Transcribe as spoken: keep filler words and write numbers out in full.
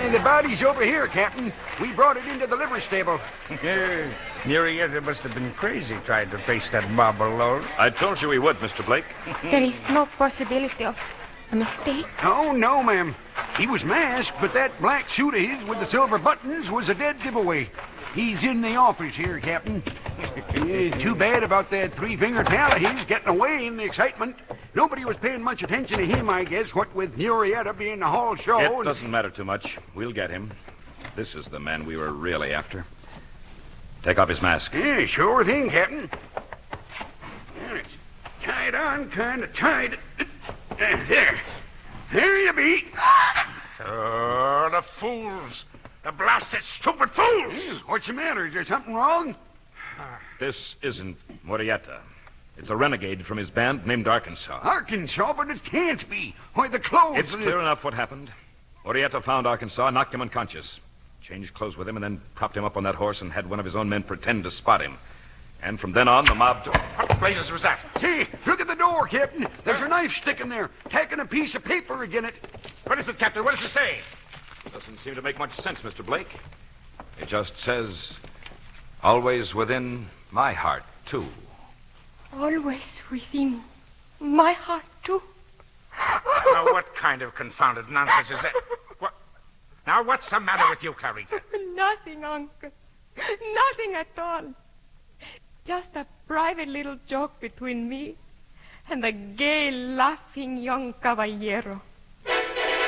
Uh, the body's over here, Captain. We brought it into the livery stable. Murietta must have been crazy trying to face that mob alone. I told you he would, Mister Blake. There is no possibility of a mistake. Oh, no, ma'am. He was masked, but that black suit of his with the silver buttons was a dead giveaway. He's in the office here, Captain. Yeah, too bad about that three-finger pal of his getting away in the excitement. Nobody was paying much attention to him, I guess, what with Murietta being the hall show. It and... doesn't matter too much. We'll get him. This is the man we were really after. Take off his mask. Yeah, sure thing, Captain. Yeah, it's tied on, kind of tied. Uh, there. There you be. Oh, the fools. The blasted, stupid fools. Yeah, what's the matter? Is there something wrong? This isn't Murietta. It's a renegade from his band named Arkansas. Arkansas, but it can't be. Why, the clothes... It's the... clear enough what happened. Murietta found Arkansas, knocked him unconscious, changed clothes with him, and then propped him up on that horse and had one of his own men pretend to spot him. And from then on, the mob... What blazes was that? Hey, look at the door, Captain. There's a knife sticking there, tacking a piece of paper again it. What is it, Captain? What does it say? Doesn't seem to make much sense, Mister Blake. It just says, always within my heart, too. Always within my heart, too. Now, what kind of confounded nonsense is that? What? Now, what's the matter with you, Clarita? Nothing, Uncle. Nothing at all. Just a private little joke between me and the gay, laughing young caballero.